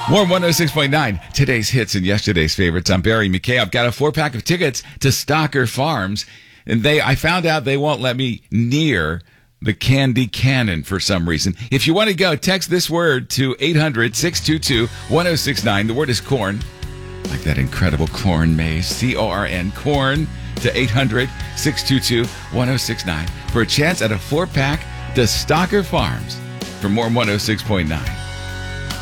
Warm 106.9, today's hits and yesterday's favorites. I'm Barry McKay. I've got a 4-pack of tickets to Stalker Farms, and I found out they won't let me near the candy cannon for some reason. If you want to go, text this word to 800-622-1069. The word is corn, like that incredible corn maze, C-O-R-N, corn, to 800-622-1069 for a chance at a 4-pack to Stalker Farms from Warm 106.9.